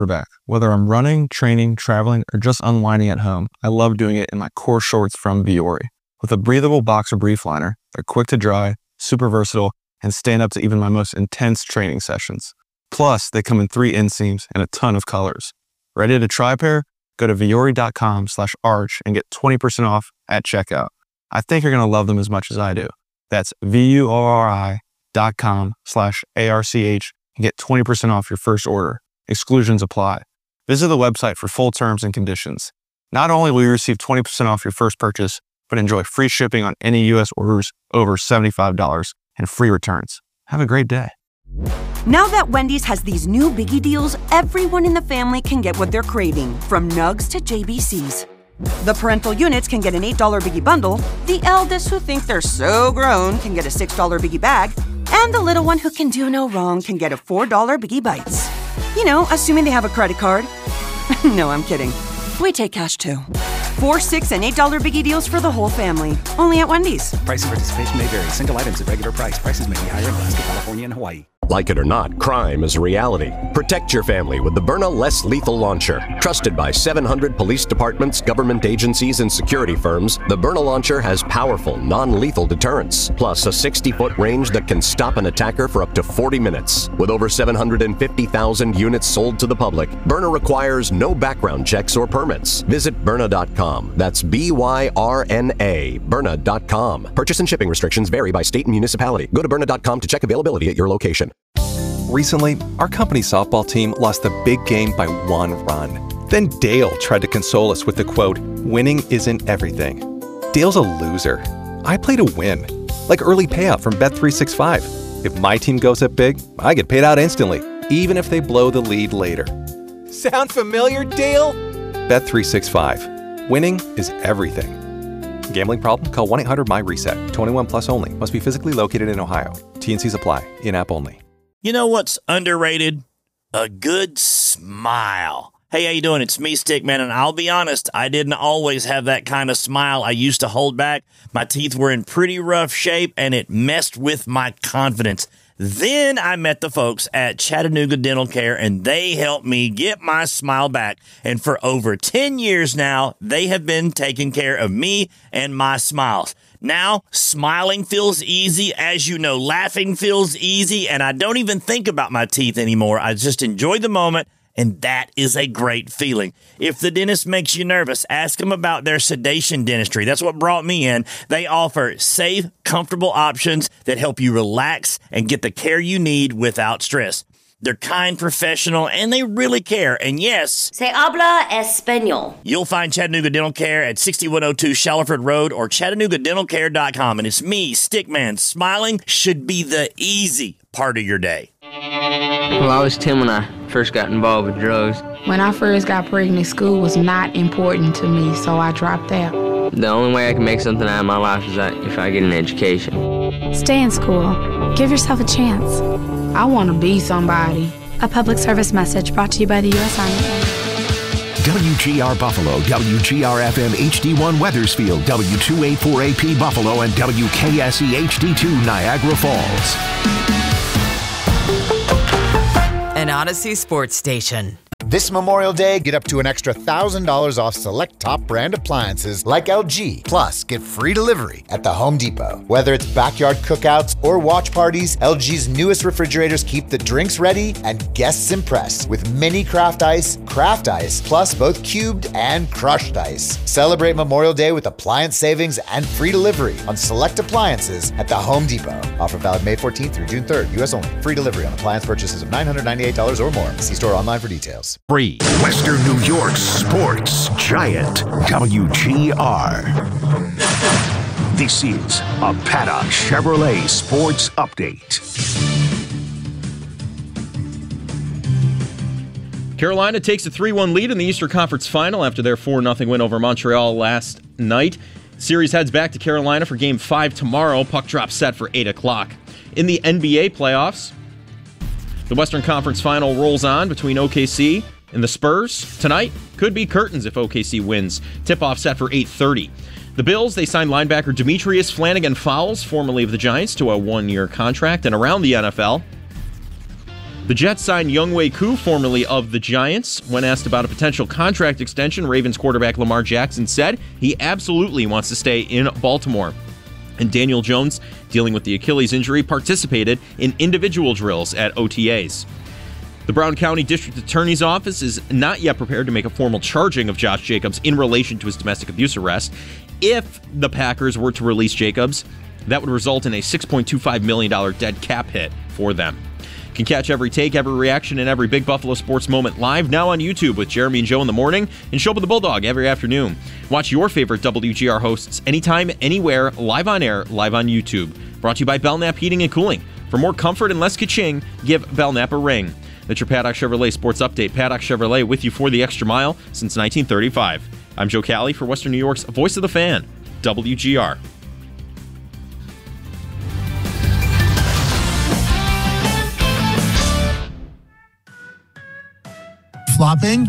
back. Whether I'm running, training, traveling, or just unwinding at home, I love doing it in my core shorts from Vuori. With a breathable boxer brief liner, they're quick to dry, super versatile, and stand up to even my most intense training sessions. Plus, they come in 3 inseams and a ton of colors. Ready to try a pair? Go to vuori.com/arch and get 20% off at checkout. I think you're going to love them as much as I do. That's vuori.com/arch and get 20% off your first order. Exclusions apply. Visit the website for full terms and conditions. Not only will you receive 20% off your first purchase, but enjoy free shipping on any U.S. orders over $75 and free returns. Have a great day. Now that Wendy's has these new biggie deals, everyone in the family can get what they're craving, from nugs to JBCs. The parental units can get an $8 biggie bundle, the eldest who think they're so grown can get a $6 biggie bag, and the little one who can do no wrong can get a $4 biggie bites. You know, assuming they have a credit card. No, I'm kidding. We take cash too. $4, $6, and $8 biggie deals for the whole family. Only at Wendy's. Price and participation may vary. Single items at regular price. Prices may be higher in Alaska, California, and Hawaii. Like it or not, crime is a reality. Protect your family with the Byrna Less Lethal Launcher. Trusted by 700 police departments, government agencies, and security firms, the Byrna Launcher has powerful, non-lethal deterrence, plus a 60-foot range that can stop an attacker for up to 40 minutes. With over 750,000 units sold to the public, Byrna requires no background checks or permits. Visit Byrna.com. That's B-Y-R-N-A, Byrna.com. Purchase and shipping restrictions vary by state and municipality. Go to Byrna.com to check availability at your location. Recently, our company softball team lost the big game by 1 run. Then Dale tried to console us with the quote, "Winning isn't everything." Dale's a loser. I play to win, like early payout from Bet365. If my team goes up big, I get paid out instantly, even if they blow the lead later. Sound familiar, Dale? Bet365. Winning is everything. Gambling problem? Call 1-800-MY-RESET. 21 plus only. Must be physically located in Ohio. T&Cs apply. In-app only. You know what's underrated? A good smile. Hey, how you doing? It's me, Stickman, and I'll be honest, I didn't always have that kind of smile I used to hold back. My teeth were in pretty rough shape, and it messed with my confidence. Then I met the folks at Chattanooga Dental Care, and they helped me get my smile back. And for over 10 years now, they have been taking care of me and my smiles. Now, smiling feels easy. As you know, laughing feels easy, and I don't even think about my teeth anymore. I just enjoy the moment, and that is a great feeling. If the dentist makes you nervous, ask them about their sedation dentistry. That's what brought me in. They offer safe, comfortable options that help you relax and get the care you need without stress. They're kind, professional, and they really care. And yes, Se habla español. You'll find Chattanooga Dental Care at 6102 Shallowford Road or ChattanoogaDentalCare.com. And it's me, Stickman. Smiling should be the easy part of your day. Well, I was 10 when I first got involved with drugs. When I first got pregnant, school was not important to me, so I dropped out. The only way I can make something out of my life is that if I get an education. Stay in school. Give yourself a chance. I want to be somebody. A public service message brought to you by the U.S. Army. WGR Buffalo, WGR-FM HD1 Weathersfield, W284AP Buffalo, and WKSE HD2 Niagara Falls. An Odyssey Sports Station. This Memorial Day, get up to an extra $1,000 off select top brand appliances like LG. Plus, get free delivery at the Home Depot. Whether it's backyard cookouts or watch parties, LG's newest refrigerators keep the drinks ready and guests impressed with mini craft ice, plus both cubed and crushed ice. Celebrate Memorial Day with appliance savings and free delivery on select appliances at the Home Depot. Offer valid May 14th through June 3rd, U.S. only. Free delivery on appliance purchases of $998 or more. See store online for details. Free. Western New York Sports Giant, WGR. This is a Paddock Chevrolet Sports Update. Carolina takes a 3-1 lead in the Eastern Conference Final after their 4-0 win over Montreal last night. Series heads back to Carolina for Game 5 tomorrow. Puck drop set for 8 o'clock. In the NBA playoffs, the Western Conference Final rolls on between OKC and the Spurs. Tonight could be curtains if OKC wins. Tip-off set for 8:30. The Bills, they signed linebacker Demetrius Flanagan Fowles, formerly of the Giants, to a 1-year contract. And around the NFL, The Jets signed Younghoe Koo, formerly of the Giants. When asked about a potential contract extension, Ravens quarterback Lamar Jackson said he absolutely wants to stay in Baltimore. And Daniel Jones, dealing with the Achilles injury, participated in individual drills at OTAs. The Brown County District Attorney's Office is not yet prepared to make a formal charging of Josh Jacobs in relation to his domestic abuse arrest. If the Packers were to release Jacobs, that would result in a $6.25 million dead cap hit for them. You can catch every take, every reaction, and every Big Buffalo sports moment live now on YouTube with Jeremy and Joe in the morning and Show with the Bulldog every afternoon. Watch your favorite WGR hosts anytime, anywhere, live on air, live on YouTube. Brought to you by Belknap Heating and Cooling. For more comfort and less ka-ching, give Belknap a ring. That's your Paddock Chevrolet Sports Update. Paddock Chevrolet with you for the extra mile since 1935. I'm Joe Cali for Western New York's Voice of the Fan, WGR. Flopping,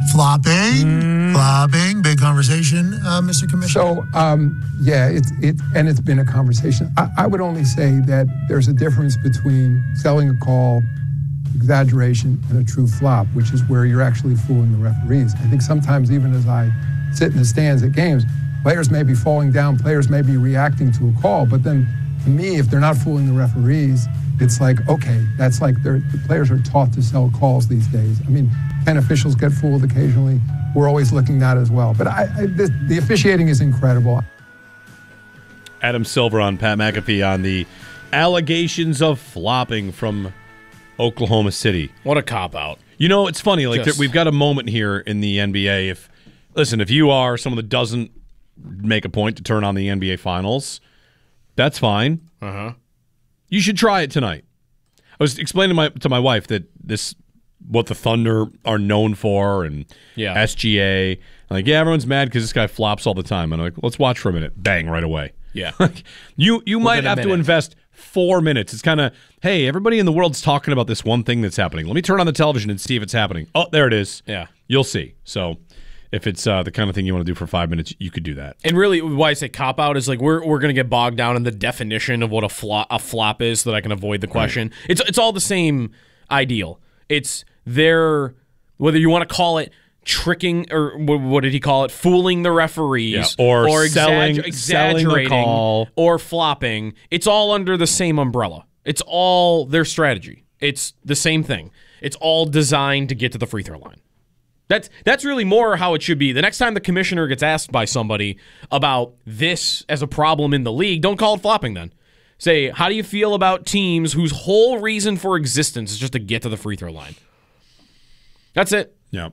big conversation, Mr. Commissioner. So, it's been a conversation. I would only say that there's a difference between selling a call, exaggeration, and a true flop, which is where you're actually fooling the referees. I think sometimes, even as I sit in the stands at games, players may be falling down, players may be reacting to a call, but then to me, if they're not fooling the referees, it's like, okay, that's like the players are taught to sell calls these days. I mean, 10 officials get fooled occasionally. We're always looking at that as well. But the officiating is incredible. Adam Silver on Pat McAfee on the allegations of flopping from Oklahoma City. What a cop-out. You know, it's funny. We've got a moment here in the NBA. If you are someone that doesn't make a point to turn on the NBA Finals, that's fine. You should try it tonight. I was explaining to my wife that what the Thunder are known for and SGA. I'm like, everyone's mad because this guy flops all the time. And I'm like, let's watch for a minute. Bang, right away. Yeah. you might have to invest 4 minutes. It's kind of, hey, everybody in the world's talking about this one thing that's happening. Let me turn on the television and see if it's happening. Oh, there it is. Yeah. You'll see. So if it's the kind of thing you want to do for 5 minutes, you could do that. And really, why I say cop-out is we're going to get bogged down in the definition of what a flop is so that I can avoid the question. Right. It's all the same ideal. It's whether you want to call it tricking, or what did he call it? Fooling the referees, or exaggerating, the call, or flopping. It's all under the same umbrella. It's all their strategy. It's the same thing. It's all designed to get to the free throw line. That's really more how it should be. The next time the commissioner gets asked by somebody about this as a problem in the league, don't call it flopping then. Say, how do you feel about teams whose whole reason for existence is just to get to the free throw line? That's it. Yeah.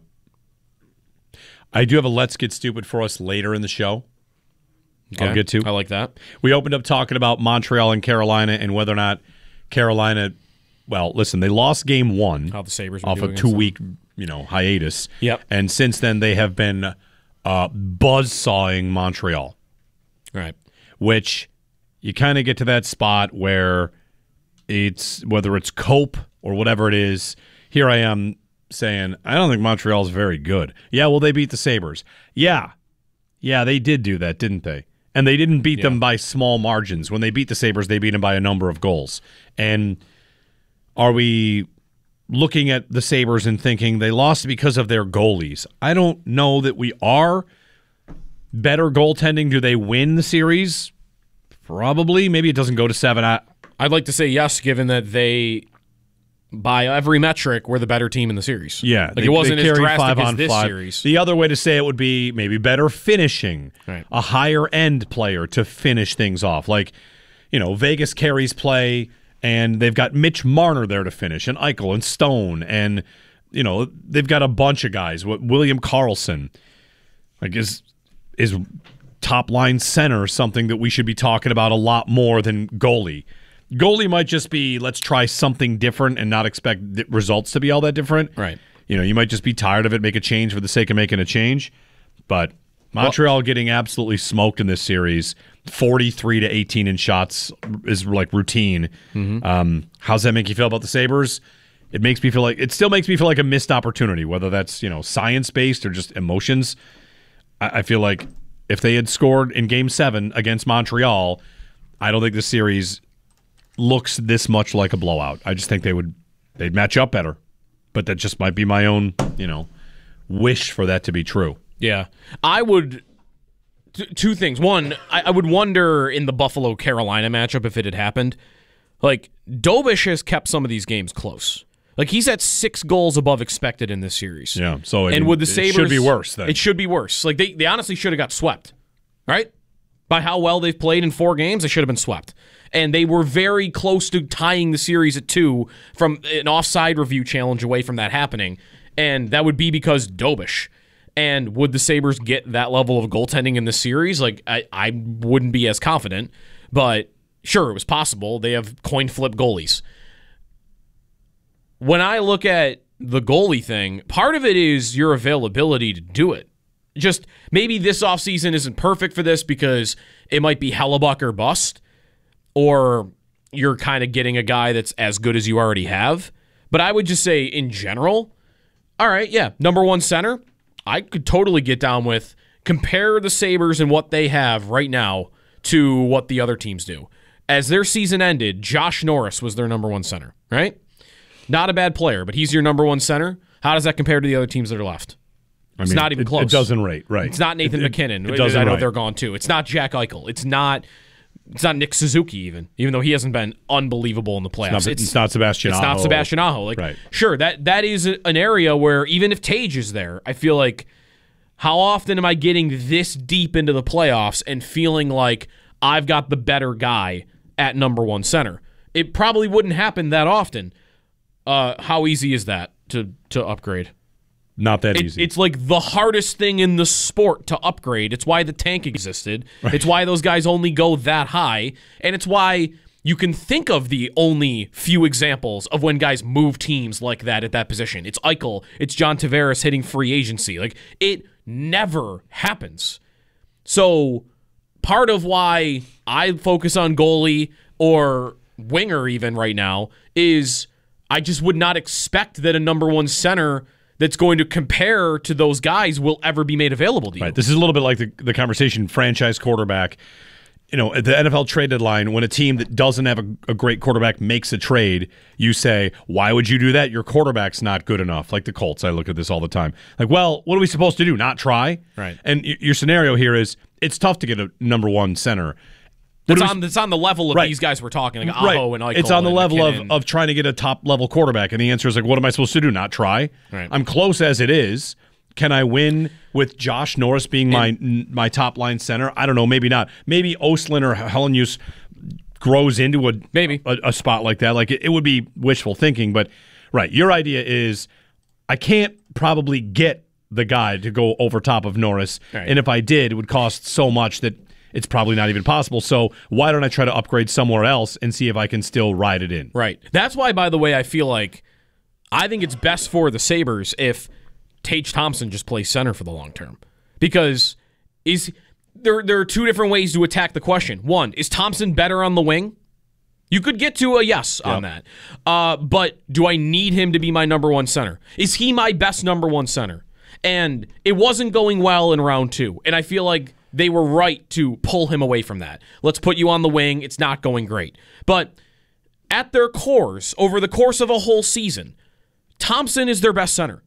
I do have a Let's Get Stupid for us later in the show. Okay. I'll get to. I like that. We opened up talking about Montreal and Carolina and whether or not Carolina, well, listen, they lost game one. How the Sabres off a 2-week hiatus. Yep. And since then, they have been buzzsawing Montreal. Right. Which you kind of get to that spot where whether it's cope or whatever it is, here I am saying, I don't think Montreal's very good. Yeah, well, they beat the Sabres. Yeah, they did do that, didn't they? And they didn't beat them by small margins. When they beat the Sabres, they beat them by a number of goals. And are we looking at the Sabres and thinking they lost because of their goalies? I don't know that we are. Better goaltending, do they win the series? Probably. Maybe it doesn't go to 7. I'd like to say yes, given that they, by every metric, were the better team in the series. Yeah. It wasn't as drastic as this series. The other way to say it would be maybe better finishing. Right. A higher-end player to finish things off. Vegas carries play, and they've got Mitch Marner there to finish, and Eichel and Stone, and, they've got a bunch of guys. William Karlsson. Is top-line center something that we should be talking about a lot more than goalie? Goalie might just be, let's try something different and not expect results to be all that different. Right. You might just be tired of it, make a change for the sake of making a change. But Montreal getting absolutely smoked in this series, 43-18 in shots is routine. Mm-hmm. How's that make you feel about the Sabres? It still makes me feel like a missed opportunity, whether that's, science-based or just emotions. I feel like if they had scored in Game 7 against Montreal, I don't think the series looks this much like a blowout. I just think they'd match up better. but that just might be my own, wish for that to be true. Yeah. I would... Two things. One, I would wonder in the Buffalo-Carolina matchup if it had happened. Like, Dobish has kept some of these games close. Like, he's at 6 goals above expected in this series. Yeah, so with the Sabres, it should be worse then. It should be worse. Like, they honestly should have got swept, right? By how well they've played in 4 games, they should have been swept. And they were very close to tying the series at 2 from an offside review challenge away from that happening. And that would be because Dobish. And would the Sabres get that level of goaltending in the series? Like, I wouldn't be as confident, but sure, it was possible. They have coin flip goalies. When I look at the goalie thing, part of it is your availability to do it. Just maybe this offseason isn't perfect for this because it might be Hellebuck or bust, or you're kind of getting a guy that's as good as you already have. But I would just say in general, all right, yeah, number 1 center, I could totally get down with compare the Sabres and what they have right now to what the other teams do. As their season ended, Josh Norris was their number 1 center, right? Not a bad player, but he's your number 1 center. How does that compare to the other teams that are left? It's not even close. It doesn't rate, right. It's not Nathan McKinnon. It doesn't I know rate. they're gone too. It's not Jack Eichel. It's not Nick Suzuki even though he hasn't been unbelievable in the playoffs. It's not Sebastian Aho. It's not Sebastian Aho. Like, right. Sure, that is an area where even if Tage is there, I feel like how often am I getting this deep into the playoffs and feeling like I've got the better guy at number 1 center? It probably wouldn't happen that often. How easy is that to upgrade? Not that easy. It's like the hardest thing in the sport to upgrade. It's why the tank existed. Right. It's why those guys only go that high. And it's why you can think of the only few examples of when guys move teams like that at that position. It's Eichel. It's John Tavares hitting free agency. Like, it never happens. So part of why I focus on goalie or winger even right now is I just would not expect that a number 1 center that's going to compare to those guys will ever be made available to you. Right. This is a little bit like the conversation franchise quarterback. At the NFL trade deadline, when a team that doesn't have a great quarterback makes a trade, you say, why would you do that? Your quarterback's not good enough. Like the Colts, I look at this all the time. Like, well, what are we supposed to do? Not try? Right. And your scenario here is it's tough to get a number 1 center. It's on the level of these guys we're talking, like Aho and Eichel. It's on the level McKinnon. of trying to get a top-level quarterback, and the answer is like, what am I supposed to do? Not try? Right. I'm close as it is. Can I win with Josh Norris being my top-line center? I don't know. Maybe not. Maybe Ostlund or Helenius grows into a spot like that. Like it would be wishful thinking, but right. Your idea is I can't probably get the guy to go over top of Norris, right. And if I did, it would cost so much that it's probably not even possible. So why don't I try to upgrade somewhere else and see if I can still ride it in? Right. That's why, by the way, I think it's best for the Sabres if Tage Thompson just plays center for the long term. Because there are 2 different ways to attack the question. One, is Thompson better on the wing? You could get to a yes on that. But do I need him to be my number 1 center? Is he my best number 1 center? And it wasn't going well in round 2. And I feel like they were right to pull him away from that. Let's put you on the wing. It's not going great. But at their cores, over the course of a whole season, Thompson is their best center.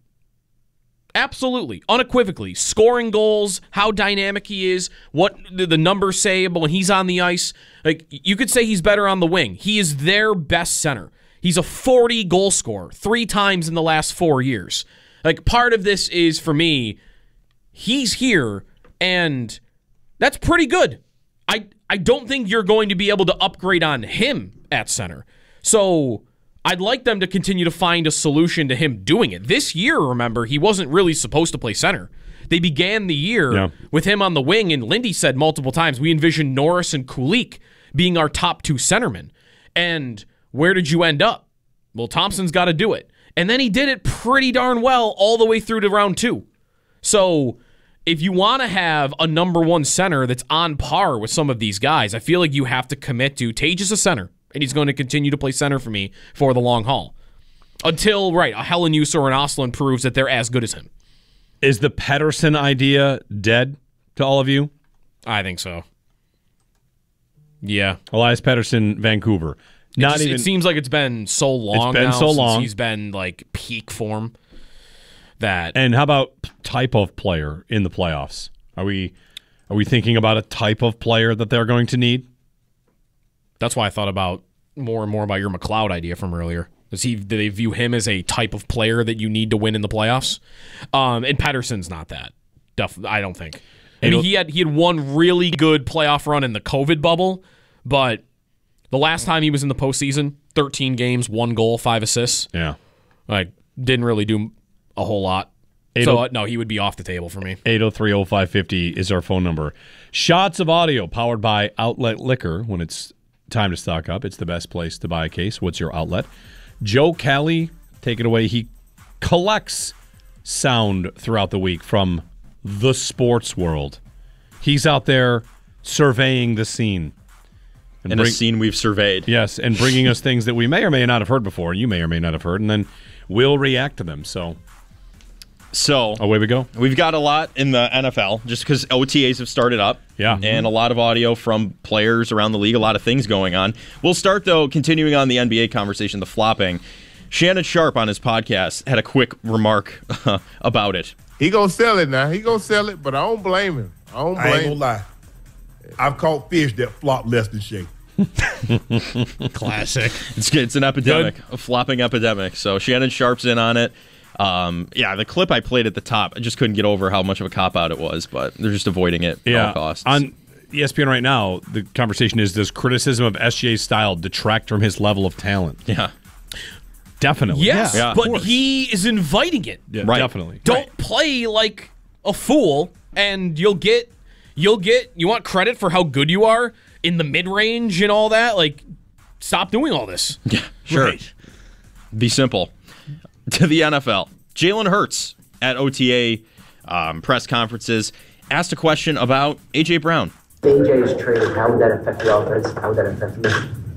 Absolutely, unequivocally. Scoring goals, how dynamic he is, what the numbers say when he's on the ice. Like, you could say he's better on the wing. He is their best center. He's a 40 goal scorer 3 times in the last 4 years. Like, part of this is, for me, he's here, and that's pretty good. I don't think you're going to be able to upgrade on him at center. So I'd like them to continue to find a solution to him doing it. This year, remember, he wasn't really supposed to play center. They began the year with him on the wing, and Lindy said multiple times, we envisioned Norris and Kulich being our top 2 centermen. And where did you end up? Well, Thompson's got to do it. And then he did it pretty darn well all the way through to round 2. So if you want to have a number 1 center that's on par with some of these guys, I feel like you have to commit to Tage is a center, and he's going to continue to play center for me for the long haul. Until, a Helenius or an Ostlund proves that they're as good as him. Is the Pettersson idea dead to all of you? I think so. Yeah. Elias Pettersson, Vancouver. It seems like it's been so long. It's been so long. Since he's been like peak form. And how about type of player in the playoffs? Are we thinking about a type of player that they're going to need? That's why I thought about more and more about your McLeod idea from earlier. Do they view him as a type of player that you need to win in the playoffs? And Pettersson's not that. I don't think. I mean, he had one really good playoff run in the COVID bubble, but the last time he was in the postseason, 13 games, 1 goal, 5 assists. Yeah, didn't really do a whole lot. So, no, he would be off the table for me. 803-0550 is our phone number. Shots of Audio, powered by Outlet Liquor. When it's time to stock up, it's the best place to buy a case. What's your outlet? Joe Cali, take it away. He collects sound throughout the week from the sports world. He's out there surveying the scene. And a scene we've surveyed. Yes, and bringing us things that we may or may not have heard before, and you may or may not have heard, and then we'll react to them. So away we go. We've got a lot in the NFL just because OTAs have started up. Yeah. And a lot of audio from players around the league, a lot of things going on. We'll start, though, continuing on the NBA conversation, the flopping. Shannon Sharpe on his podcast had a quick remark about it. He gonna sell it now. He gonna sell it, but I don't blame him. I ain't gonna lie. I've caught fish that flop less than shake. Classic. It's an epidemic, a flopping epidemic. So Shannon Sharpe's in on it. The clip I played at the top, I just couldn't get over how much of a cop-out it was, but they're just avoiding it at all costs. On ESPN right now, the conversation is, does criticism of SGA's style detract from his level of talent? Yeah. Definitely. Yes, but he is inviting it. Yeah, right. Definitely. Don't play like a fool, and you'll get you want credit for how good you are in the mid-range and all that. Like, stop doing all this. Yeah, sure. Right. Be simple. To the NFL, Jalen Hurts at OTA press conferences asked a question about A.J. Brown. A.J. is traded. How would that affect the offense? How would that affect me?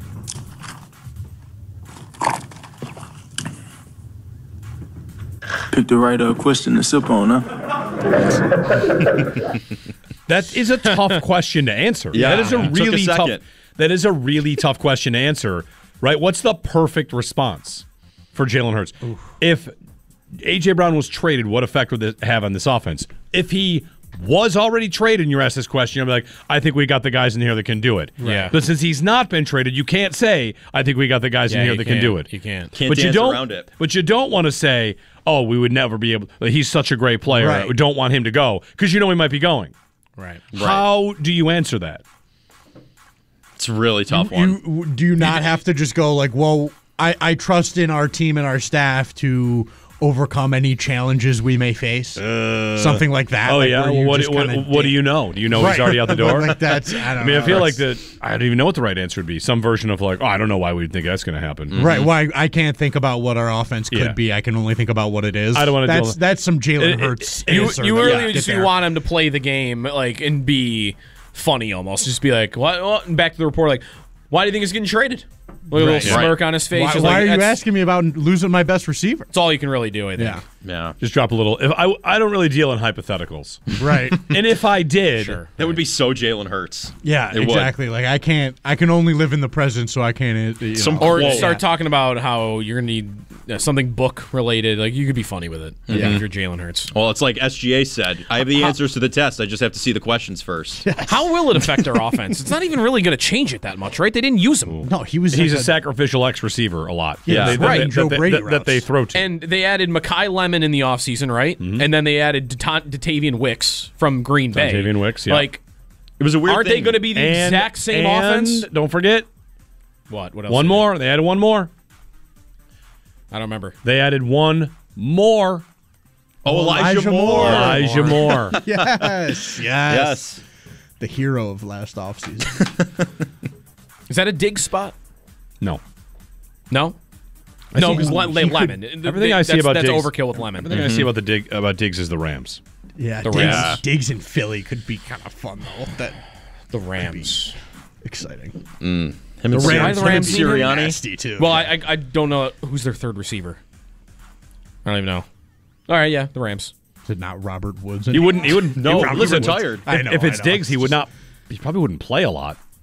Picked the right question to sip on, huh? That is a tough question to answer. Yeah, that is a really tough. That is a really tough question to answer. Right? What's the perfect response for Jalen Hurts? Oof. If A.J. Brown was traded, what effect would it have on this offense? If he was already traded and you're asked this question, I'd be like, I think we got the guys in here that can do it. Yeah. But since he's not been traded, you can't say, I think we got the guys in here that can do it. You can't. Can't dance around it. But you don't want to say, oh, we would never be able, he's such a great player. Right. We don't want him to go, because you know he might be going. Right. How do you answer that? It's a really tough one. Do you not have to just go like, well, I trust in our team and our staff to overcome any challenges we may face? Something like that. Oh, like yeah? Well, what do you know? Do you know he's already out the door? Like that's, I don't know. I feel like I don't even know what the right answer would be. Some version of like, I don't know why we'd think that's going to happen. Mm-hmm. Right. Well, I can't think about what our offense could be. I can only think about what it is. I don't want to That's some Jalen Hurts answer. You really just want him to play the game like and be funny almost. Just be like, what? Back to the report, like, why do you think he's getting traded? With a little smirk on his face. Why are you asking me about losing my best receiver? That's all you can really do, I think. Yeah. Just drop a little. If I don't really deal in hypotheticals. Right. And if I did. Sure. That would be so Jalen Hurts. Yeah, exactly. Like, I can only live in the present, so I can't. Start talking about how you're going to need something book related. Like, you could be funny with it. Yeah. If you're Jalen Hurts. Well, it's like SGA said. I have the answers to the test. I just have to see the questions first. How will it affect their offense? It's not even really going to change it that much, right? They didn't use him. No, he's a sacrificial X receiver a lot. Yeah, that they throw to. And they added Mekhi Lemon in the offseason, right? Mm-hmm. And then they added Datavian Wicks from Green Bay. Datavian Wicks, yeah. Like, it was a weird Aren't thing. they going to be the exact same offense? Don't forget. What else? One more. They added one more. I don't remember. They added one more. Oh, Elijah Moore. Elijah Moore. Yes. The hero of last offseason. Is that a dig spot? No. No? No, because Lemon. Everything I see about that's Diggs, overkill with Lemon. Everything I see about Diggs is the Rams. Yeah, the Rams. Diggs in Philly could be kind of fun though. The Rams. Exciting. Him the and Rams Sirianni. Nasty too. Well, I don't know who's their third receiver. I don't even know. All right, yeah, the Rams. Is it not Robert Woods? He wouldn't. No, listen, tired. If it's Diggs, he would not. He probably wouldn't play a lot.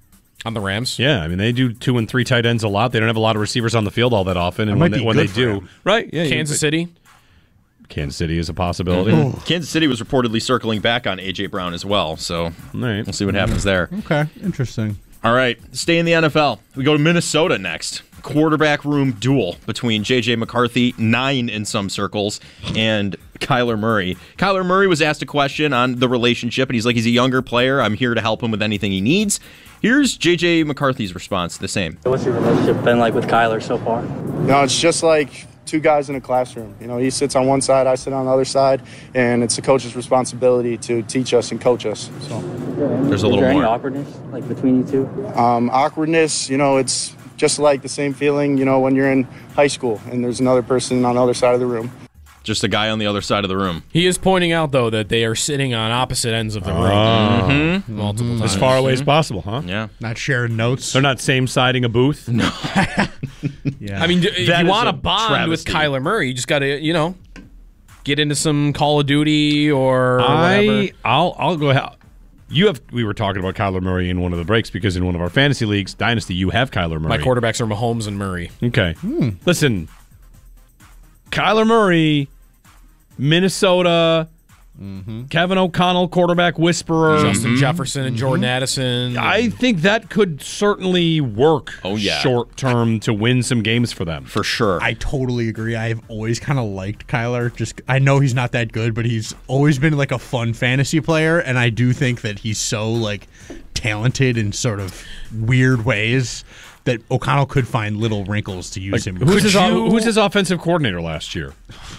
On the Rams? Yeah, I mean, they do 2 and 3 tight ends a lot. They don't have a lot of receivers on the field all that often. And when they do, right? Yeah, Kansas City? Kansas City is a possibility. Kansas City was reportedly circling back on A.J. Brown as well, so we'll see what happens there. Okay, interesting. All right, stay in the NFL. We go to Minnesota next. Quarterback room duel between J.J. McCarthy, 9 in some circles, and Kyler Murray. Kyler Murray was asked a question on the relationship, and he's like, he's a younger player. I'm here to help him with anything he needs. Here's J.J. McCarthy's response, the same. What's your relationship been like with Kyler so far? It's just like two guys in a classroom. He sits on one side, I sit on the other side, and it's the coach's responsibility to teach us and coach us. So there's a little more. Is there any awkwardness like between you two? Awkwardness, it's just like the same feeling, when you're in high school and there's another person on the other side of the room. Just a guy on the other side of the room. He is pointing out, though, that they are sitting on opposite ends of the room. Multiple times. As far away as possible, huh? Yeah. Not sharing notes. They're not same-siding a booth? No. I mean, if you want to bond with Kyler Murray, you just got to, get into some Call of Duty or whatever. I'll go ahead. We were talking about Kyler Murray in one of the breaks because in one of our fantasy leagues, Dynasty, you have Kyler Murray. My quarterbacks are Mahomes and Murray. Okay. Listen, Kyler Murray, Minnesota, Kevin O'Connell, quarterback whisperer. Justin Jefferson and Jordan Addison. I think that could certainly work short term to win some games for them. For sure. I totally agree. I've always kind of liked Kyler. I know he's not that good, but he's always been like a fun fantasy player, and I do think that he's so talented in sort of weird ways that O'Connell could find little wrinkles to use him. Who's his offensive coordinator last year?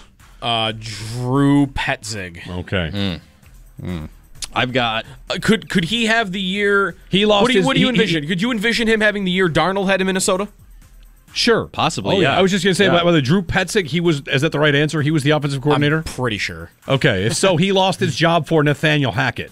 Drew Petzig. Okay. I've got. Could he have the year he lost? What do you envision? Could you envision him having the year Darnold had in Minnesota? Sure, possibly. Yeah, I was just going to say whether Drew Petzig. Is that the right answer? He was the offensive coordinator. I'm pretty sure. Okay, if so, he lost his job for Nathaniel Hackett.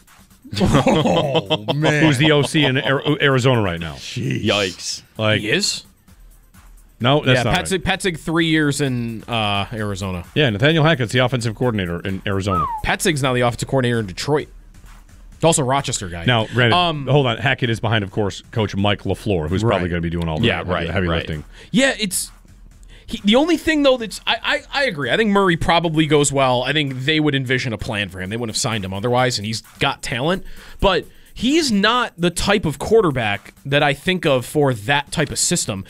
Oh man, who's the OC in Arizona right now? Jeez. Yikes! He is. No, that's not Petzig, right. Petzig 3 years in Arizona. Yeah, Nathaniel Hackett's the offensive coordinator in Arizona. Petzig's now the offensive coordinator in Detroit. He's also a Rochester guy. Now, granted, hold on. Hackett is behind, of course, Coach Mike LaFleur, who's probably going to be doing all the heavy lifting. Yeah, the only thing, though, that's I agree. I think Murray probably goes well. I think they would envision a plan for him. They wouldn't have signed him otherwise, and he's got talent. But he's not the type of quarterback that I think of for that type of system.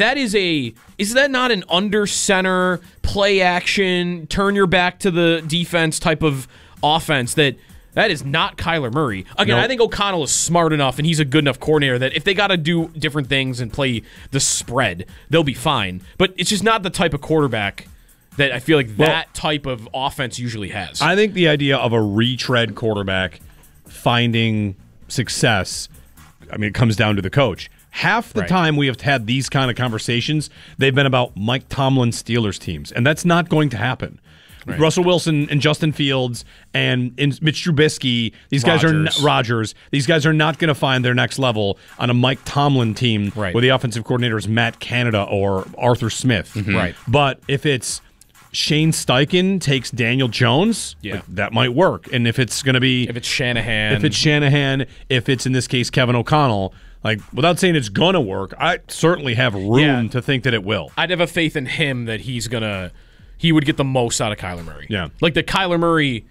Is that not an under center, play action, turn your back to the defense type of offense that is not Kyler Murray. Again, I think O'Connell is smart enough and he's a good enough coordinator that if they got to do different things and play the spread, they'll be fine. But it's just not the type of quarterback that I feel like that type of offense usually has. I think the idea of a retread quarterback finding success, it comes down to the coach. Half the time we have had these kind of conversations, they've been about Mike Tomlin's Steelers teams, and that's not going to happen. Right. Russell Wilson and Justin Fields and Mitch Trubisky, these guys are Rodgers. These guys are not going to find their next level on a Mike Tomlin team where the offensive coordinator is Matt Canada or Arthur Smith. Mm-hmm. Right. But if it's Shane Steichen takes Daniel Jones, that might work. And if it's going to be... If it's Shanahan, if it's, in this case, Kevin O'Connell, without saying it's going to work, I certainly have room to think that it will. I'd have a faith in him that he would get the most out of Kyler Murray. Yeah. Like the Kyler Murray,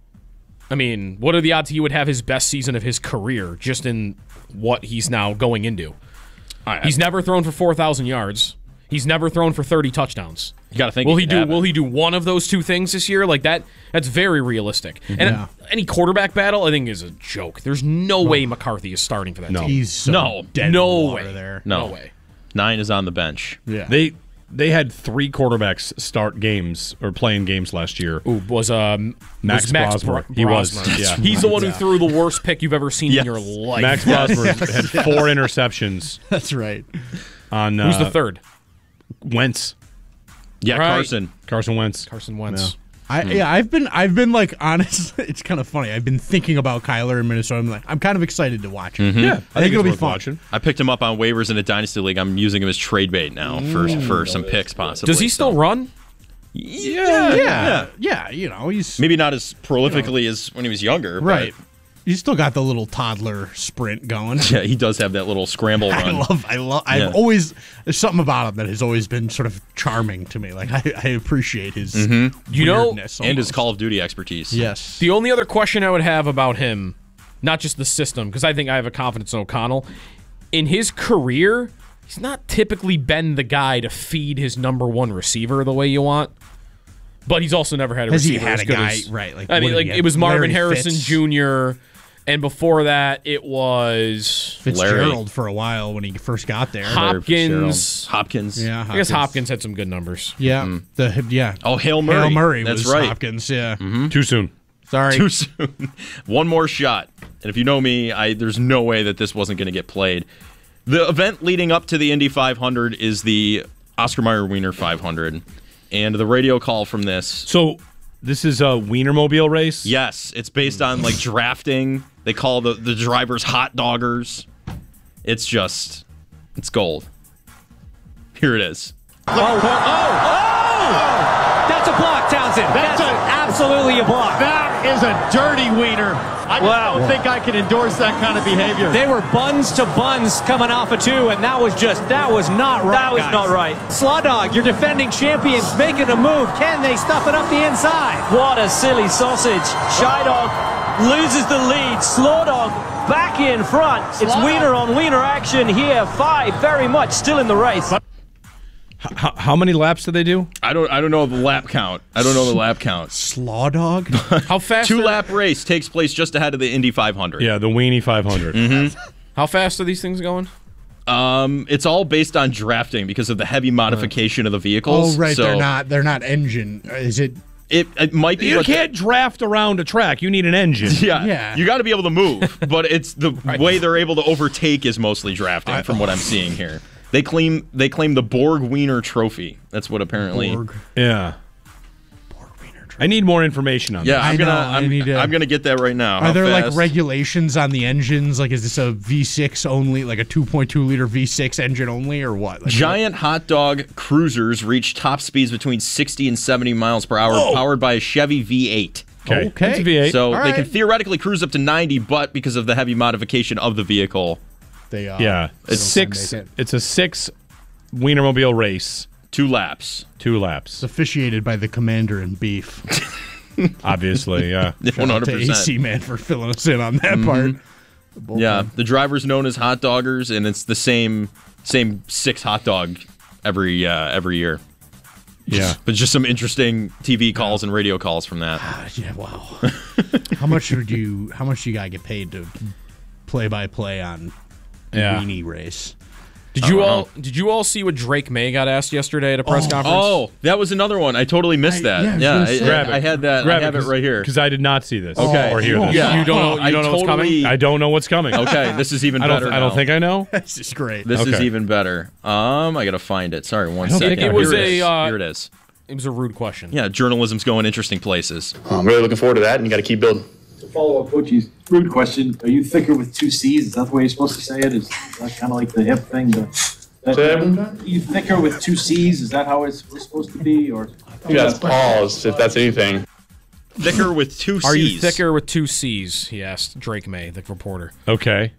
what are the odds he would have his best season of his career just in what he's now going into? He's never thrown for 4,000 yards. He's never thrown for 30 touchdowns. You got to think. Will he do one of those two things this year? That's very realistic. And any quarterback battle, I think, is a joke. There's no way McCarthy is starting for that team. He's so dead no way there. No way. 9 is on the bench. Yeah. They had 3 quarterbacks start games or playing games last year. Was Max Brosmer. He was. Yeah. He's the one who threw the worst pick you've ever seen in your life. Max Brosmer had 4 interceptions. That's right. Who's the third? Wentz. Yeah, right. Carson Wentz. Carson Wentz. I've been honest. It's kind of funny. I've been thinking about Kyler in Minnesota. I'm kind of excited to watch him. Mm-hmm. Yeah, I think it'll be fun. Watching. I picked him up on waivers in a dynasty league. I'm using him as trade bait now for some picks possibly. Does he still run? Yeah. He's maybe not as prolifically as when he was younger, right? But He's still got the little toddler sprint going. Yeah, he does have that little scramble run. I've always, there's something about him that has always been sort of charming to me. Like, I appreciate his weirdness and his Call of Duty expertise. Yes. The only other question I would have about him, not just the system, because I think I have a confidence in O'Connell, in his career, he's not typically been the guy to feed his number one receiver the way you want. But he's also never had a receiver as good as... right? Like, I mean, like it was Marvin Harrison Jr., and before that, it was... Fitzgerald for a while when he first got there. Hopkins. Yeah, I guess Hopkins had some good numbers. Yeah. Oh, Hail Murray. Hail Murray That's was right. Hopkins, yeah. Too soon. Sorry. Too soon. One more shot. And if you know me, there's no way that this wasn't going to get played. The event leading up to the Indy 500 is the Oscar Mayer Wiener 500. And the radio call from this. So this is a Wienermobile race? Yes. It's based on like drafting. They call the drivers hot doggers. It's gold. Here it is. That's a block, Townsend. That's absolutely a block. That is a dirty wiener. I don't think I can endorse that kind of behavior. They were buns to buns coming off of two, and that was not right. That was not right. Slawdog, your defending champions, making a move. Can they stuff it up the inside? What a silly sausage. Shydog loses the lead. Slawdog back in front. It's wiener on wiener action here. 5 very much still in the race. How many laps do they do? I don't know the lap count. Slaw Dog? How fast? 2-lap race takes place just ahead of the Indy 500. Yeah, the Weenie 500. How fast are these things going? It's all based on drafting because of the heavy modification of the vehicles. Oh, right. So They're not engine. Is it? It might be. You can't draft around a track. You need an engine. Yeah. You got to be able to move, but it's the way they're able to overtake is mostly drafting, from what I'm seeing here. They claim the Borg Wiener Trophy. That's what apparently. Borg. Yeah. I need more information on that. Yeah, I'm gonna get that right now. Are there like regulations on the engines? Like, is this a V6 only, like a 2.2 liter V6 engine only, or what? Like, Giant hot dog cruisers reach top speeds between 60 and 70 miles per hour, powered by a Chevy V8. Okay. Okay. It's a V8. So All they right. can theoretically cruise up to 90, but because of the heavy modification of the vehicle, they it's six. It's a 6 Wienermobile race. 2 laps. 2 laps. It's officiated by the commander in beef. Obviously, yeah. 100%. To AC Man for filling us in on that part. Yeah, the driver's known as hot doggers, and it's the same 6 hot dog every year. Yeah, but just some interesting TV calls and radio calls from that. Yeah, wow. How much do you gotta get paid to play-by-play on the Weenie race? Did you all see what Drake May got asked yesterday at a press conference? Oh, that was another one. I totally missed that. I had that. I have it right here because I did not see this. Okay, or hear this. Yeah. You don't know what's coming? I don't know what's coming. Okay, this is even better. I don't think I know. This is great. This is even better. I gotta find it. Sorry, one second. It was Here it is. It was a rude question. Yeah, journalism's going interesting places. I'm really looking forward to that, and you got to keep building. To follow up Coachy's rude question, are you thicker with 2 C's? Is that the way you're supposed to say it? Is that kind of like the hip thing? Are you thicker with 2 C's? Is that how we're supposed to be? Or that's pause, if that's anything. Thicker with 2 C's. Are you thicker with 2 C's? He asked Drake May, the reporter. Okay.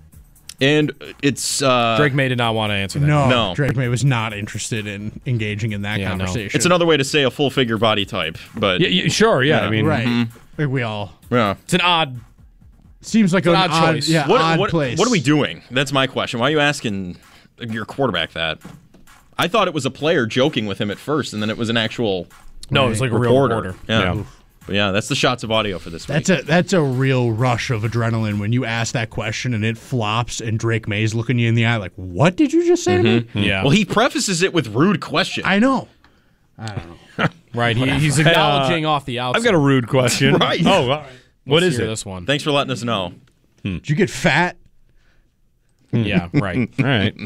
And it's Drake May did not want to answer that. No, Drake May was not interested in engaging in that conversation. It's another way to say a full figure body type, but sure, I mean, right. I think we all. Yeah, it's an odd. Seems like an odd choice. Yeah, odd place. What are we doing? That's my question. Why are you asking your quarterback that? I thought it was a player joking with him at first, and then it was an actual. No, it was like a real reporter. Yeah. But yeah, that's the shots of audio for this week. That's a real rush of adrenaline when you ask that question and it flops and Drake May's looking you in the eye like, what did you just say to me? Yeah. Well, he prefaces it with rude question. I know. I don't know. Right. He's acknowledging off the outside. I've got a rude question. Right. Oh, all right. What is it? This one. Thanks for letting us know. Did you get fat? Yeah, right. All right.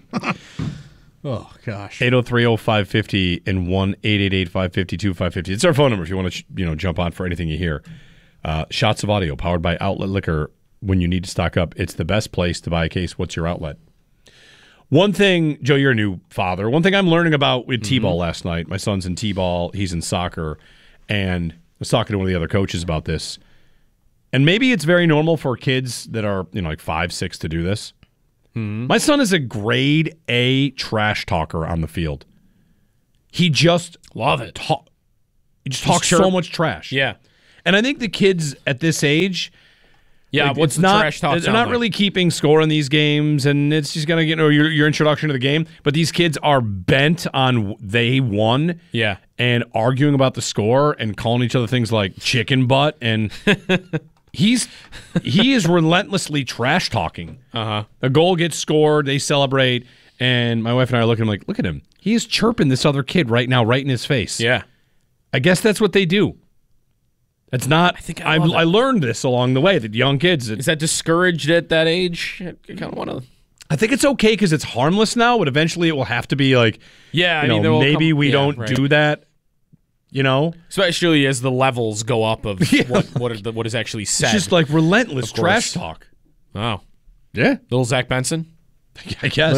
Oh, gosh. 803-0550 and 1-888-552-550. It's our phone number if you want to jump on for anything you hear. Shots of Audio, powered by Outlet Liquor. When you need to stock up, it's the best place to buy a case. What's your outlet? One thing, Joe, you're a new father. One thing I'm learning about with T-ball last night. My son's in T-ball. He's in soccer. And I was talking to one of the other coaches about this. And maybe it's very normal for kids that are, like 5, 6 to do this. My son is a grade A trash talker on the field. He just love it. He just talks so much trash. Yeah. And I think the kids at this age, what's the trash talk? They're not really keeping score in these games, and it's just gonna get your introduction to the game. But these kids are bent on they won. Yeah. And arguing about the score and calling each other things like chicken butt, and he is relentlessly trash talking. A goal gets scored, they celebrate, and my wife and I are looking like, look at him. He is chirping this other kid right now, right in his face. Yeah. I guess that's what they do. It's not. I learned this along the way that young kids. Is that discouraged at that age? I kind of want to. I think it's okay because it's harmless now, but eventually it will have to be like, maybe we don't do that. Especially as the levels go up of what is actually said. It's just like relentless trash talk. Wow. Yeah. Little Zach Benson. I guess.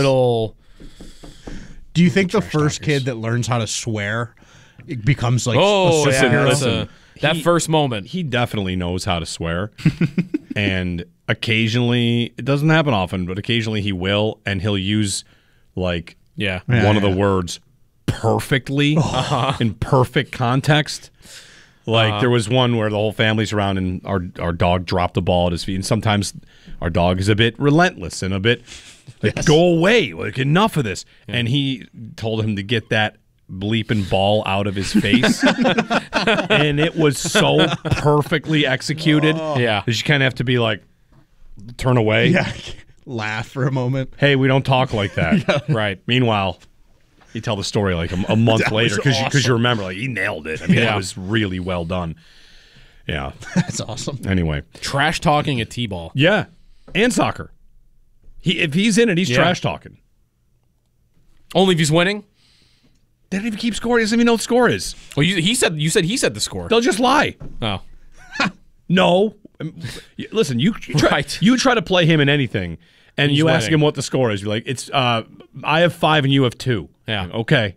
Do you think the first kid that learns how to swear it becomes like listen, that first moment? He definitely knows how to swear. And occasionally, it doesn't happen often, but occasionally he will, and he'll use one of the words perfectly in perfect context. Like there was one where the whole family's around and our dog dropped the ball at his feet, and sometimes our dog is a bit relentless and a bit like, go away, like enough of this. Yeah. And he told him to get that bleeping ball out of his face. And it was so perfectly executed. Yeah. You kind of have to be like, turn away. Yeah. Laugh for a moment. Hey, we don't talk like that. Yeah. Right. Meanwhile, you tell the story like a month later because you remember, like, he nailed it. I mean, it was really well done. Yeah. That's awesome. Anyway. Trash talking at T-ball. Yeah. And soccer. If he's in it, he's trash talking. Only if he's winning? They don't even keep score. He doesn't even know what the score is. Well, you said he said the score. They'll just lie. Oh. No. Listen, you try to play him in anything, and you ask him what the score is. You're like, it's I have 5 and you have 2. Yeah. Okay.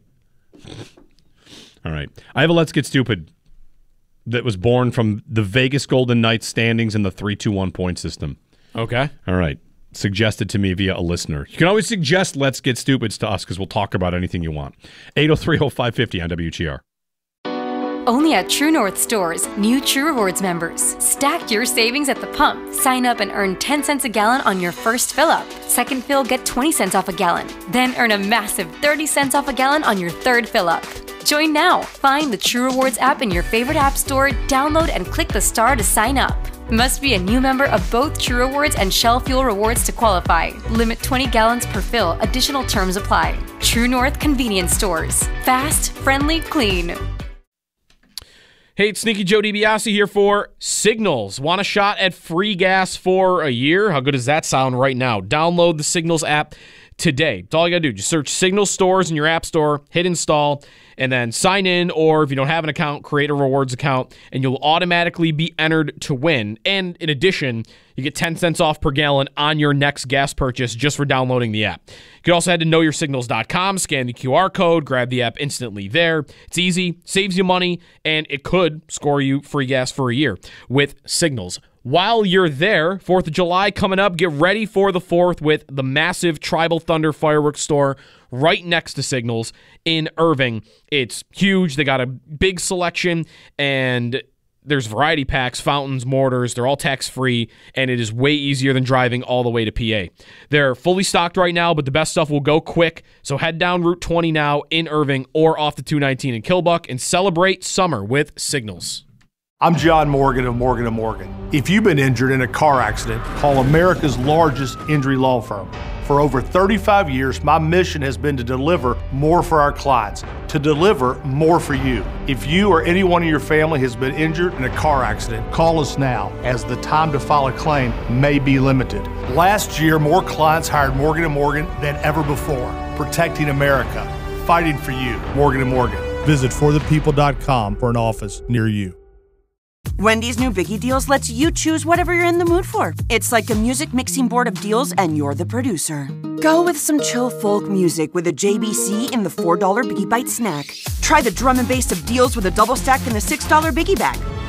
All right. I have a Let's Get Stupid that was born from the Vegas Golden Knights standings in the 3-2-1 point system. Okay. All right. Suggested to me via a listener. You can always suggest Let's Get Stupids to us because we'll talk about anything you want. 803-0550 on WGR. Only at True North stores, new True Rewards members. Stack your savings at the pump. Sign up and earn 10 cents a gallon on your first fill-up. Second fill, get 20 cents off a gallon. Then earn a massive 30 cents off a gallon on your third fill-up. Join now. Find the True Rewards app in your favorite app store, download and click the star to sign up. Must be a new member of both True Rewards and Shell Fuel Rewards to qualify. Limit 20 gallons per fill. Additional terms apply. True North Convenience Stores. Fast, friendly, clean. Hey, it's Sneaky Joe DiBiase here for Signals. Want a shot at free gas for a year? How good does that sound right now? Download the Signals app today. It's all you got to do. Just search Signals stores in your app store, hit install, and then sign in, or if you don't have an account, create a rewards account, and you'll automatically be entered to win. And in addition, you get 10 cents off per gallon on your next gas purchase just for downloading the app. You can also head to knowyoursignals.com, scan the QR code, grab the app instantly there. It's easy, saves you money, and it could score you free gas for a year with Signals. While you're there, 4th of July coming up, get ready for the 4th with the massive Tribal Thunder fireworks store right next to Signals in Irving. It's huge. They got a big selection, and there's variety packs, fountains, mortars. They're all tax-free, and it is way easier than driving all the way to PA. They're fully stocked right now, but the best stuff will go quick, so head down Route 20 now in Irving or off the 219 in Killbuck and celebrate summer with Signals. I'm John Morgan of Morgan & Morgan. If you've been injured in a car accident, call America's largest injury law firm. For over 35 years, my mission has been to deliver more for our clients, to deliver more for you. If you or anyone in your family has been injured in a car accident, call us now, as the time to file a claim may be limited. Last year, more clients hired Morgan & Morgan than ever before, protecting America, fighting for you. Morgan & Morgan. Visit forthepeople.com for an office near you. Wendy's new Biggie Deals lets you choose whatever you're in the mood for. It's like a music mixing board of deals, and you're the producer. Go with some chill folk music with a JBC in the $4 Biggie Bite snack. Try the drum and bass of deals with a double stack in the $6 Biggie Bag.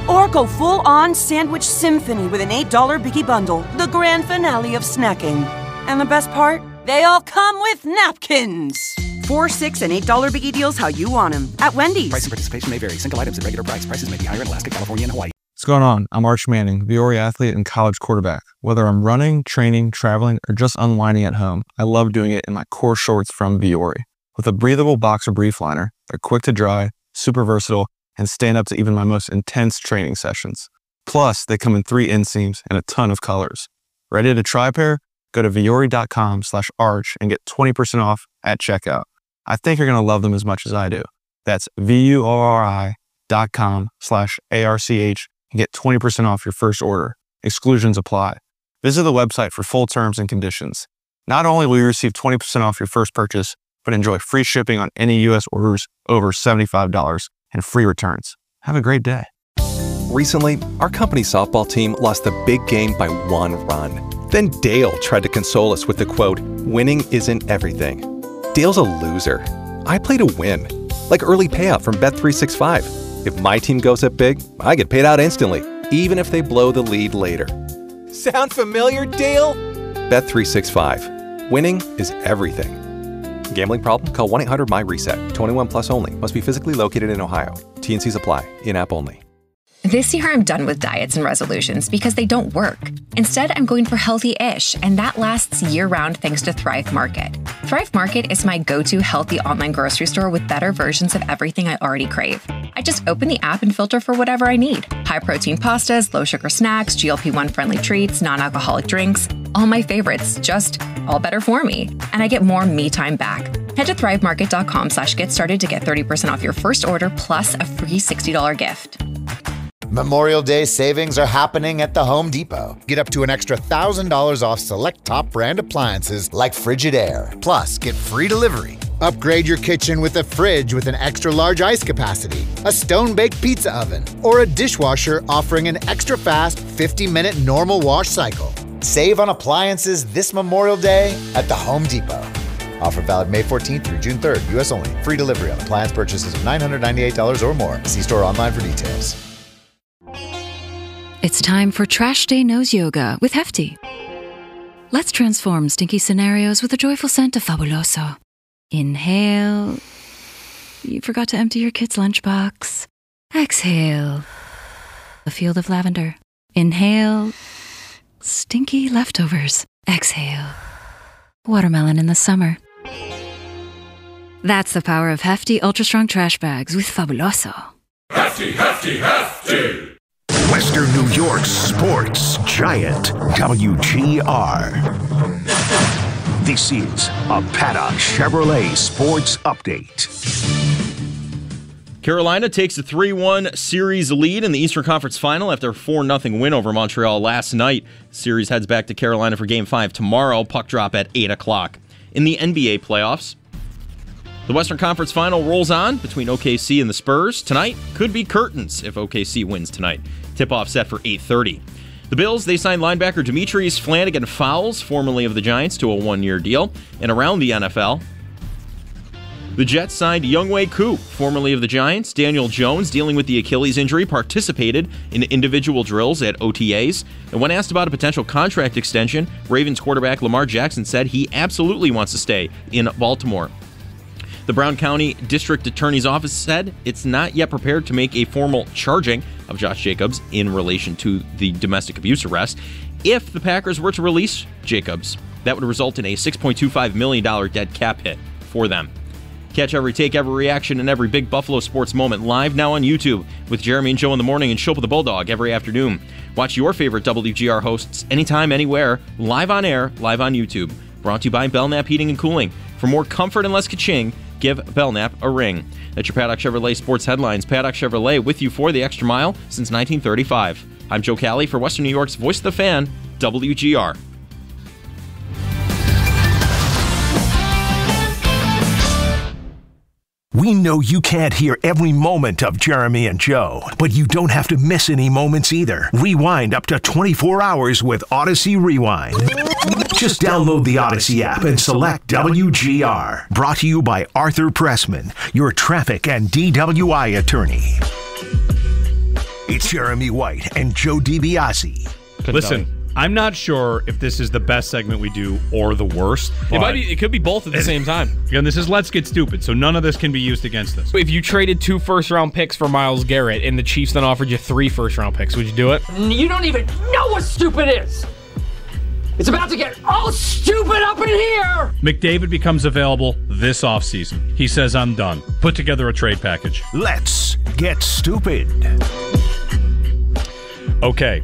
Or go full-on sandwich symphony with an $8 Biggie Bundle, the grand finale of snacking. And the best part? They all come with napkins. $4, $6, and $8 Biggie deals how you want them at Wendy's. Price and participation may vary. Single items at regular price. Prices may be higher in Alaska, California, and Hawaii. What's going on? I'm Arch Manning, Viore athlete and college quarterback. Whether I'm running, training, traveling, or just unwinding at home, I love doing it in my core shorts from Viore. With a breathable boxer brief liner, they're quick to dry, super versatile, and stand up to even my most intense training sessions. Plus, they come in 3 inseams and a ton of colors. Ready to try a pair? Go to viore.com/arch and get 20% off at checkout. I think you're going to love them as much as I do. That's VUORI.com/ARCH and get 20% off your first order. Exclusions apply. Visit the website for full terms and conditions. Not only will you receive 20% off your first purchase, but enjoy free shipping on any U.S. orders over $75 and free returns. Have a great day. Recently, our company's softball team lost the big game by 1 run. Then Dale tried to console us with the quote, "Winning isn't everything." Dale's a loser. I play to win, like early payout from Bet365. If my team goes up big, I get paid out instantly, even if they blow the lead later. Sound familiar, Dale? Bet365. Winning is everything. Gambling problem? Call 1-800-MY-RESET. 21 plus only. Must be physically located in Ohio. T&Cs apply. In-app only. This year, I'm done with diets and resolutions because they don't work. Instead, I'm going for healthy-ish, and that lasts year-round thanks to Thrive Market. Thrive Market is my go-to healthy online grocery store with better versions of everything I already crave. I just open the app and filter for whatever I need. High-protein pastas, low-sugar snacks, GLP-1-friendly treats, non-alcoholic drinks. All my favorites, just all better for me. And I get more me time back. Head to thrivemarket.com/get started to get 30% off your first order plus a free $60 gift. Memorial Day savings are happening at the Home Depot. Get up to an extra $1,000 off select top brand appliances like Frigidaire. Plus, get free delivery. Upgrade your kitchen with a fridge with an extra large ice capacity, a stone-baked pizza oven, or a dishwasher offering an extra fast 50-minute normal wash cycle. Save on appliances this Memorial Day at the Home Depot. Offer valid May 14th through June 3rd, U.S. only. Free delivery on appliance purchases of $998 or more. See store online for details. It's time for Trash Day Nose Yoga with Hefty. Let's transform stinky scenarios with a joyful scent of Fabuloso. Inhale. You forgot to empty your kid's lunchbox. Exhale. A field of lavender. Inhale. Stinky leftovers. Exhale. Watermelon in the summer. That's the power of Hefty Ultra Strong Trash Bags with Fabuloso. Hefty, hefty, hefty! Western New York's sports giant, WGR. This is a Paddock Chevrolet Sports Update. Carolina takes a 3-1 series lead in the Eastern Conference Final after a 4-0 win over Montreal last night. The series heads back to Carolina for Game 5 tomorrow. Puck drop at 8 o'clock. In the NBA playoffs, the Western Conference Final rolls on between OKC and the Spurs. Tonight could be curtains if OKC wins tonight. Tip-off set for 8:30. The Bills, they signed linebacker Demetrius Flanagan-Fowles, formerly of the Giants, to a 1-year deal. And around the NFL, the Jets signed Younghoe Koo, formerly of the Giants. Daniel Jones, dealing with the Achilles injury, participated in individual drills at OTAs. And when asked about a potential contract extension, Ravens quarterback Lamar Jackson said he absolutely wants to stay in Baltimore. The Brown County District Attorney's Office said it's not yet prepared to make a formal charging of Josh Jacobs in relation to the domestic abuse arrest. If the Packers were to release Jacobs, that would result in a $6.25 million dead cap hit for them. Catch every take, every reaction, and every big Buffalo sports moment live now on YouTube with Jeremy and Joe in the morning and Show with the Bulldog every afternoon. Watch your favorite WGR hosts anytime, anywhere, live on air, live on YouTube. Brought to you by Belknap Heating and Cooling. For more comfort and less ka-ching, give Belknap a ring. That's your Paddock Chevrolet Sports Headlines. Paddock Chevrolet with you for the extra mile since 1935. I'm Joe Cali for Western New York's Voice of the Fan, WGR. We know you can't hear every moment of Jeremy and Joe, but you don't have to miss any moments either. Rewind up to 24 hours with Odyssey Rewind. Just download the Odyssey app and select WGR. Brought to you by Arthur Pressman, your traffic and DWI attorney. It's Jeremy White and Joe DiBiase. Listen, I'm not sure if this is the best segment we do or the worst. It could be both at the same time. Again, this is Let's Get Stupid, so none of this can be used against us. If you traded 2 first-round picks for Myles Garrett and the Chiefs then offered you 3 first-round picks, would you do it? You don't even know what stupid is. It's about to get all stupid up in here. McDavid becomes available this offseason. He says, I'm done. Put together a trade package. Let's get stupid. Okay.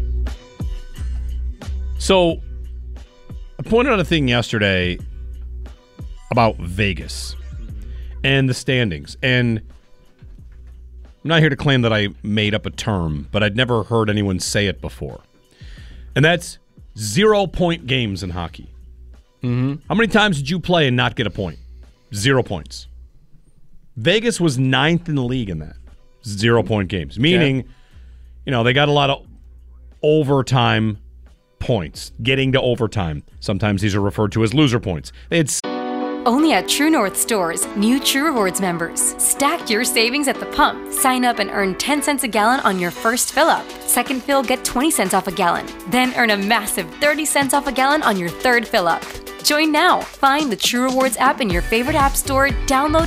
So, I pointed out a thing yesterday about Vegas and the standings. And I'm not here to claim that I made up a term, but I'd never heard anyone say it before. And that's 0-point games in hockey. Mm-hmm. How many times did you play and not get a point? 0 points. Vegas was 9th in the league in that. 0-point games. Meaning, they got a lot of overtime points, getting to overtime. Sometimes these are referred to as loser points. They had Only at True North Stores, new True Rewards members. Stack your savings at the pump. Sign up and earn 10 cents a gallon on your first fill-up. Second fill, get 20 cents off a gallon. Then earn a massive 30 cents off a gallon on your third fill-up. Join now. Find the True Rewards app in your favorite app store, download